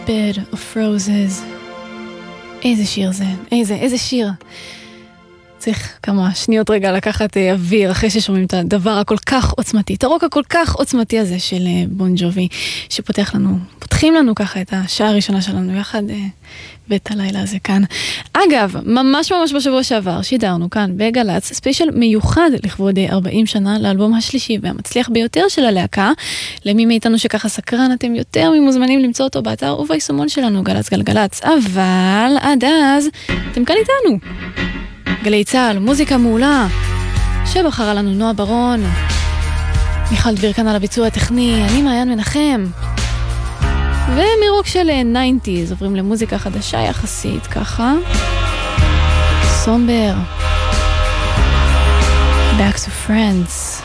Bed of Roses. איזה שיר זה, איזה שיר. צריך כמה שניות רגע לקחת אוויר אחרי ששומעים את הדבר הכל כך עוצמתי, את הרוק הכל כך עוצמתי הזה של בון ג'ובי, פותחים לנו ככה את השעה הראשונה שלנו יחד ואת הלילה הזה כאן. אגב, ממש בשבוע שעבר שידרנו כאן בגלץ ספיישל מיוחד לכבוד 40 שנה לאלבום השלישי והמצליח ביותר של הלהקה. למי מאיתנו שככה סקרן, אתם יותר ממוזמנים למצוא אותו באתר וביישומון שלנו גלץ גלגלץ. אבל עד אז אתם כאן איתנו. גלי צהל, מוזיקה מעולה שבחרה לנו נועה ברון, מיכל דביר כאן על הביצוע הטכני, אני מעיין מנחם. ומרוק של 90s עוברים למוזיקה חדשה יחסית ככה, סומבר, Back to Friends.